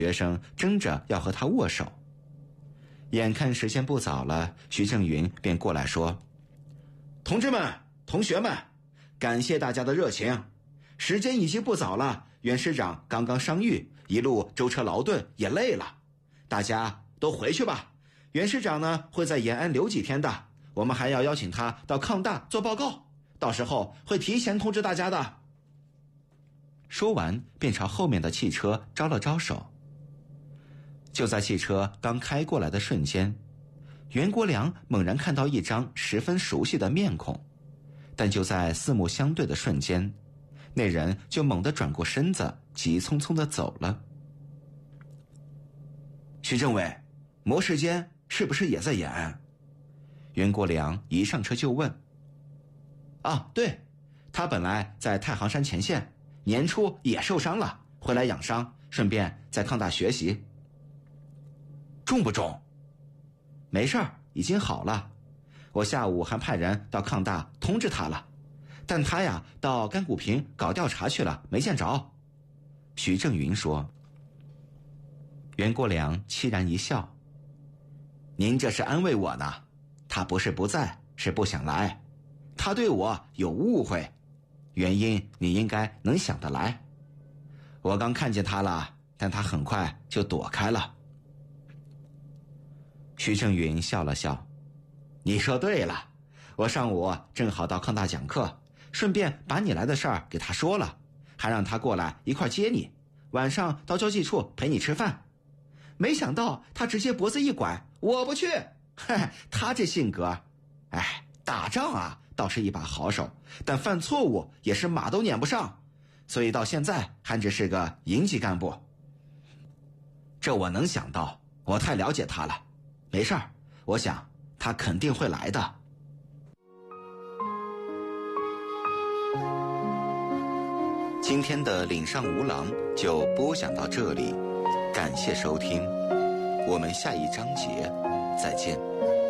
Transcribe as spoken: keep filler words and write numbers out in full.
学生争着要和他握手。眼看时间不早了，徐正云便过来说：同志们，同学们，感谢大家的热情，时间已经不早了，袁师长刚刚伤愈，一路舟车劳顿也累了，大家都回去吧。袁师长呢会在延安留几天的，我们还要邀请他到抗大做报告，到时候会提前通知大家的。说完便朝后面的汽车招了招手。就在汽车刚开过来的瞬间，袁国良猛然看到一张十分熟悉的面孔，但就在四目相对的瞬间，那人就猛地转过身子，急匆匆地走了。徐政委，魔时间是不是也在延安？袁国良一上车就问。啊，对，他本来在太行山前线，年初也受伤了，回来养伤，顺便在抗大学习。重不重？没事儿，已经好了。我下午还派人到抗大通知他了，但他呀到甘谷坪搞调查去了，没见着。徐正云说。袁国良凄然一笑：您这是安慰我呢，他不是不在，是不想来，他对我有误会，原因你应该能想得来。我刚看见他了，但他很快就躲开了。徐正云笑了笑：你说对了，我上午正好到抗大讲课，顺便把你来的事儿给他说了，还让他过来一块接你，晚上到交际处陪你吃饭。没想到他直接脖子一拐，我不去。嗨，他这性格，哎，打仗啊倒是一把好手，但犯错误也是马都撵不上，所以到现在还只是个营级干部。这我能想到，我太了解他了。没事儿，我想他肯定会来的。今天的岭上无郎就播讲到这里，感谢收听，我们下一章节再见。